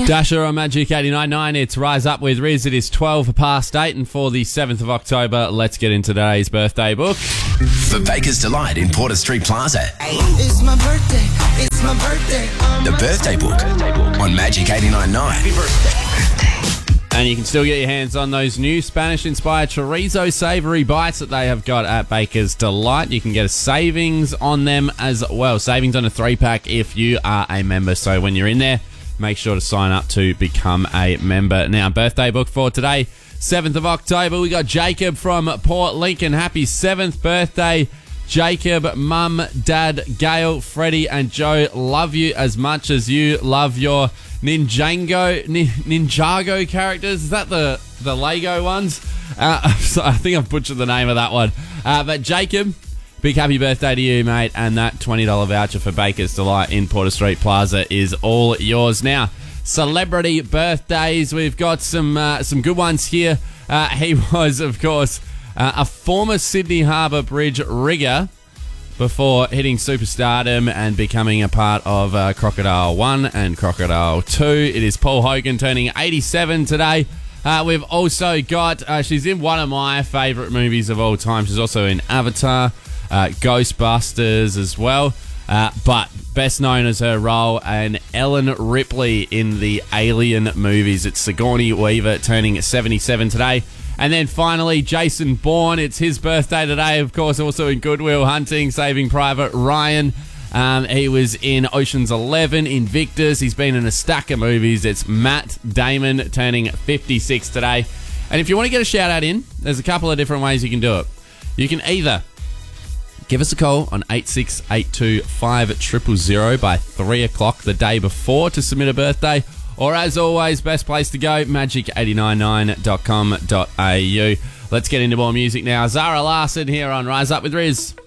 Dasher on Magic 89.9. It's Rise Up with Riz. It is 12 past 8, and for the 7th of October, let's get into today's birthday book. For Baker's Delight in Porter Street Plaza. It's my birthday. It's my birthday. The birthday book on Magic 89.9. And you can still get your hands on those new Spanish-inspired chorizo savoury bites that they have got at Baker's Delight. You can get a savings on them as well. Savings on a 3-pack if you are a member. So when you're in there, make sure to sign up to become a member. Now, birthday book for today, 7th of October. We got Jacob from Port Lincoln. Happy 7th birthday, Jacob. Mum, Dad, Gail, Freddie, and Joe love you as much as you love your Ninjago characters. Is that the Lego ones? So I think I've butchered the name of that one. But Jacob, big happy birthday to you, mate. And that $20 voucher for Baker's Delight in Porter Street Plaza is all yours. Now, celebrity birthdays. We've got some good ones here. He was, of course, a former Sydney Harbour Bridge rigger before hitting superstardom and becoming a part of Crocodile 1 and Crocodile 2. It is Paul Hogan turning 87 today. We've also got, she's in one of my favourite movies of all time. She's also in Avatar, Ghostbusters as well. But best known as her role in Ellen Ripley in the Alien movies. It's Sigourney Weaver turning 77 today. And then finally, Jason Bourne. It's his birthday today, of course, also in Good Will Hunting, Saving Private Ryan. He was in Ocean's 11, Invictus. He's been in a stack of movies. It's Matt Damon turning 56 today. And if you want to get a shout out in, there's a couple of different ways you can do it. You can either give us a call on 8682 5000 by 3 o'clock the day before to submit a birthday. Or as always, best place to go, magic899.com.au. Let's get into more music now. Zara Larsson here on Rise Up with Riz.